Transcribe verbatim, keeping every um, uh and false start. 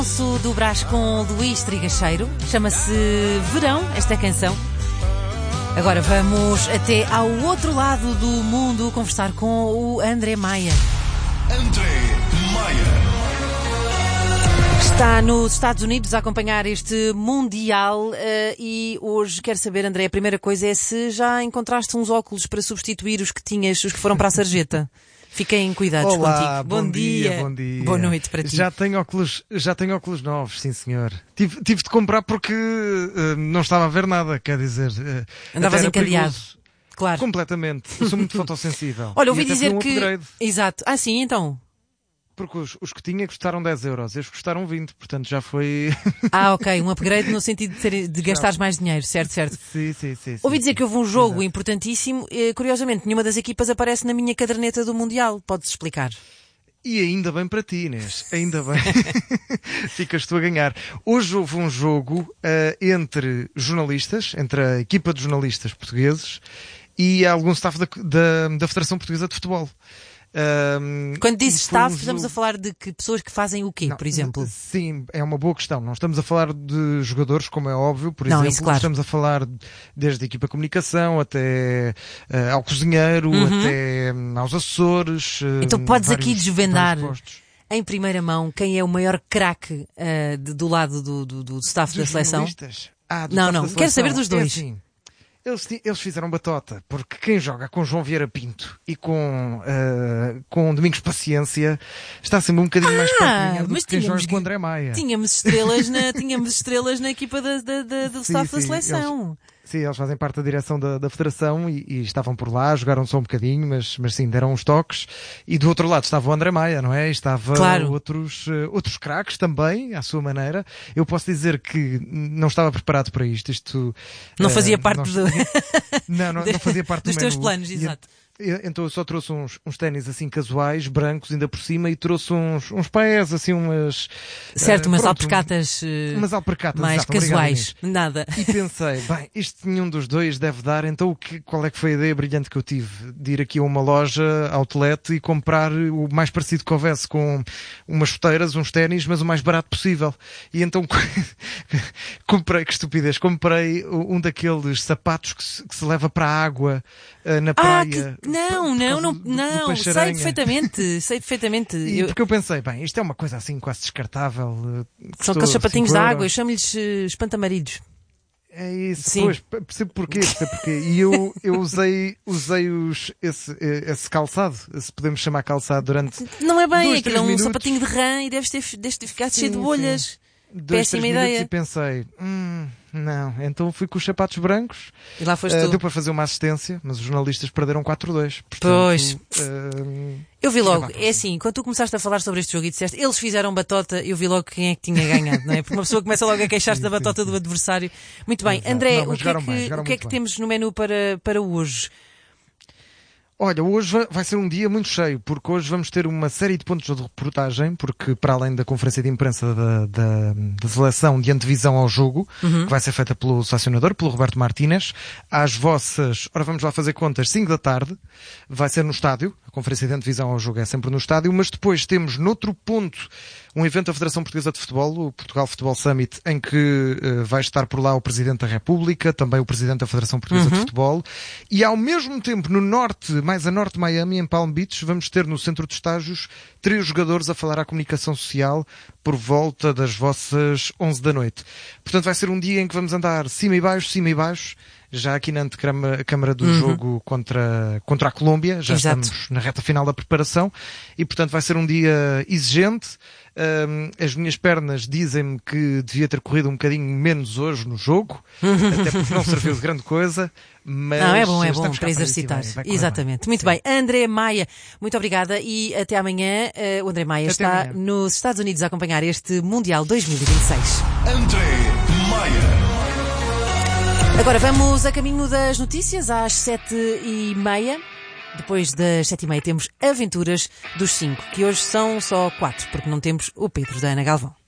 Alfonso do Brás com Luís Trigacheiro. Chama-se Verão, esta canção. Agora vamos até ao outro lado do mundo conversar com o André Maia. André Maia. Está nos Estados Unidos a acompanhar este Mundial uh, e hoje quero saber, André, a primeira coisa é se já encontraste uns óculos para substituir os que tinhas, os que foram para a sarjeta. Fiquem cuidados Olá, contigo. Bom, bom dia, dia. bom dia. Boa noite para ti. Já tenho óculos, já tenho óculos novos, sim senhor. Tive, tive de comprar porque uh, não estava a ver nada, quer dizer... Uh, Andavas encadeado. Claro. Completamente. Eu sou muito fotossensível. Olha, ouvi e até dizer um que... upgrade. Exato. Ah, sim, então... Porque os, os que tinha custaram dez euros, estes custaram vinte, portanto já foi... Ah, ok, um upgrade no sentido de, ter, de gastares mais dinheiro, certo, certo. Sim, sim, sim. Ouvi sim, dizer sim. que houve um jogo Exato. importantíssimo, e, curiosamente, nenhuma das equipas aparece na minha caderneta do Mundial, podes explicar? E ainda bem para ti, Inês, ainda bem. Ficas tu a ganhar. Hoje houve um jogo uh, entre jornalistas, entre a equipa de jornalistas portugueses e algum staff da, da, da Federação Portuguesa de Futebol. Um, Quando dizes staff, um estamos a falar de que pessoas que fazem o quê, não, por exemplo? Sim, é uma boa questão. Não estamos a falar de jogadores, como é óbvio, por Não, exemplo. isso, claro. Estamos a falar desde a equipa de comunicação até uh, ao cozinheiro, Uhum. até um, aos assessores. Uh, Então podes vários, aqui desvendar vários postos. em primeira mão quem é o maior craque uh, de- do lado do, do, do staff da Dos seleção? jornalistas? Ah, do Não, staff não, da quero seleção. saber dos dois. É assim, eles, ti- eles fizeram batota, porque quem joga com João Vieira Pinto e com, uh, com Domingos Paciência está sempre um bocadinho mais perto de ganhar do mas que quem tínhamos joga com André Maia. Tínhamos estrelas na, tínhamos estrelas na equipa da, da, da- do Sim, staff da sim, seleção. Sim, eles fazem parte da direção da, da Federação e, e estavam por lá, jogaram só um bocadinho, mas, mas sim, deram uns toques. E do outro lado estava o André Maia, não é? E estava Claro. outros, uh, outros craques também, à sua maneira. Eu posso dizer que não estava preparado para isto. Isto Não uh, fazia parte não, do- não, não, não fazia parte dos do teus menu. planos, E- exato. e- Então eu só trouxe uns, uns ténis assim casuais, brancos, ainda por cima, e trouxe uns, uns paés, assim umas... Certo, uh, umas pronto, alpercatas uh, Umas alpercatas, mais exato, obrigado, casuais. Inês. Nada. E pensei, bem, isto nenhum dos dois deve dar, então o que, qual é que foi a ideia brilhante que eu tive? De ir aqui a uma loja, outlet, e comprar o mais parecido que houvesse, com umas chuteiras, uns ténis, mas o mais barato possível. E então comprei, que estupidez, comprei um daqueles sapatos que se, que se leva para a água uh, na Ah, praia. que... não, por não, causa não, do- do não, sei peixe-aranha. perfeitamente, sei perfeitamente. E Eu- porque eu pensei, bem, isto é uma coisa assim quase descartável. uh, São custou aqueles sapatinhos cinco de água, eu euros. chamo-lhes uh, espantamaridos. É isso, Sim. pois, percebo porquê, percebo porquê. E eu, eu usei, usei os, esse, esse calçado, se podemos chamar calçado, durante Não é bem, dois, aquilo três é um minutos. sapatinho de rã e deves ter, deves ter ficado cheio de Sim, bolhas. dois, Péssima três minutos ideia. e pensei, hum, não, então fui com os sapatos brancos, E lá foste uh, tu. deu para fazer uma assistência, mas os jornalistas perderam quatro a dois. Portanto, Pois. uh, Eu vi logo, Fica é assim, quando tu começaste a falar sobre este jogo e disseste eles fizeram batota, eu vi logo quem é que tinha ganhado, não é? Porque uma pessoa começa logo a queixar-se da batota do adversário. Muito bem, Exato. André, Não, o mas que é jogaram bem, que, jogaram o que, é muito que bem. temos no menu para, para hoje? Olha, hoje vai- vai ser um dia muito cheio, porque hoje vamos ter uma série de pontos de reportagem, porque para além da conferência de imprensa da, da, da seleção de antevisão ao jogo, Uhum. que vai ser feita pelo selecionador, pelo Roberto Martínez, às vossas, ora vamos lá fazer contas, cinco da tarde, vai ser no estádio, a conferência de antevisão ao jogo é sempre no estádio, mas depois temos noutro ponto um evento da Federação Portuguesa de Futebol, o Portugal Futebol Summit, em que eh, vai estar por lá o Presidente da República, também o Presidente da Federação Portuguesa de Futebol, e ao mesmo tempo no norte, mais a norte de Miami, em Palm Beach, vamos ter no centro de estágios três jogadores a falar à comunicação social por volta das vossas onze da noite. Portanto, vai ser um dia em que vamos andar cima e baixo, cima e baixo, já aqui na antecâmara do jogo contra, contra a Colômbia, já Exato. estamos na reta final da preparação, e portanto vai ser um dia exigente. Um, as minhas pernas dizem-me que devia ter corrido um bocadinho menos hoje no jogo, até porque não serviu de grande coisa, mas Não, é bom, é bom estamos cá para isso e exercitar. vai- vai correr Exatamente. bem. Muito Sim. bem. André Maia, muito obrigada e até amanhã. Uh, o André Maia Até está amanhã. nos Estados Unidos a acompanhar este Mundial dois mil e vinte e seis. André Maia. Agora vamos a caminho das notícias às sete e meia. Depois das sete e meia temos Aventuras dos Cinco, que hoje são só quatro, porque não temos o Pedro da Ana Galvão.